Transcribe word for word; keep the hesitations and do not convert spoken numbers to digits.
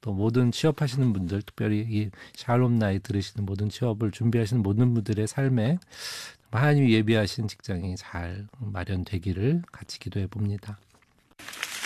또 모든 취업하시는 분들, 특별히 이 샬롬 나이 들으시는 모든 취업을 준비하시는 모든 분들의 삶에 하나님이 예비하신 직장이 잘 마련되기를 같이 기도해 봅니다.